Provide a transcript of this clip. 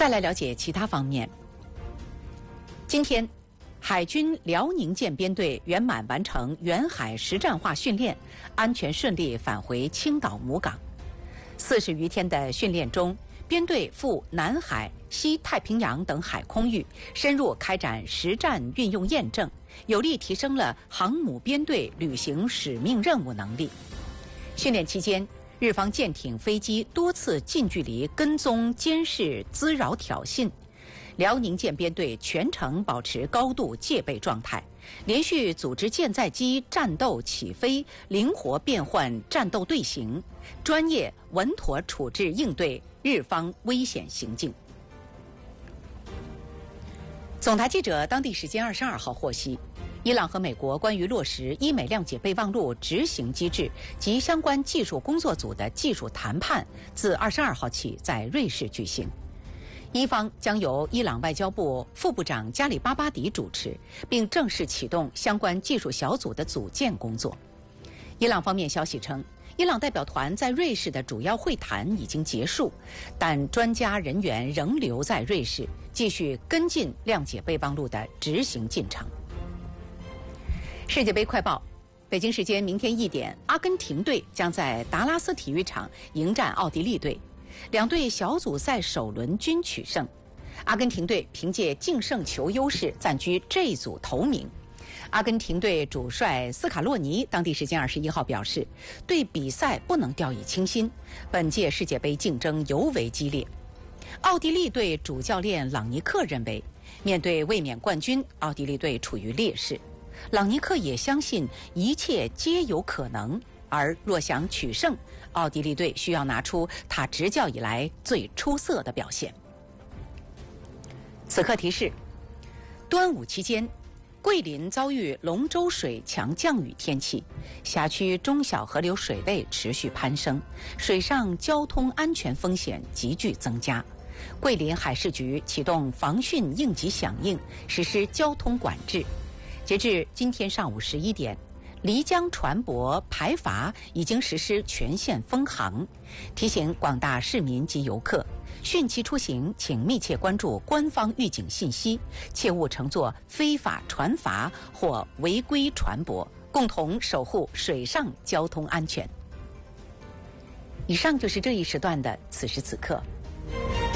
再来了解其他方面。今天，海军辽宁舰编队圆满完成远海实战化训练，安全顺利返回青岛母港。40余天的训练中，编队赴南海、西太平洋等海空域，深入开展实战运用验证，有力提升了航母编队履行使命任务能力。训练期间，日方舰艇、飞机多次近距离跟踪、监视、滋扰、挑衅。辽宁舰编队全程保持高度戒备状态，连续组织舰载机战斗起飞，灵活变换战斗队形，专业稳妥处置应对日方危险行径。总台记者当地时间22号获悉，伊朗和美国关于落实伊美谅解备忘录执行机制及相关技术工作组的技术谈判自22号起在瑞士举行。伊方将由伊朗外交部副部长加里巴巴迪主持，并正式启动相关技术小组的组建工作。伊朗方面消息称，伊朗代表团在瑞士的主要会谈已经结束，但专家人员仍留在瑞士，继续跟进谅解备忘录的执行进程。世界杯快报：北京时间明天1点，阿根廷队将在达拉斯体育场迎战奥地利队。两队小组赛首轮均取胜，阿根廷队凭借净胜球优势暂居这组头名。阿根廷队主帅斯卡洛尼当地时间21号表示，对比赛不能掉以轻心，本届世界杯竞争尤为激烈。奥地利队主教练朗尼克认为，面对卫冕冠军，奥地利队处于劣势。朗尼克也相信一切皆有可能，而若想取胜，奥地利队需要拿出他执教以来最出色的表现。此刻提示：端午期间，桂林遭遇龙舟水强降雨天气，辖区中小河流水位持续攀升，水上交通安全风险急剧增加。桂林海事局启动防汛应急响应，实施交通管制。截至今天上午11点，漓江船舶排筏已经实施全线封航，提醒广大市民及游客，汛期出行请密切关注官方预警信息，切勿乘坐非法船筏或违规船舶，共同守护水上交通安全。以上就是这一时段的此时此刻。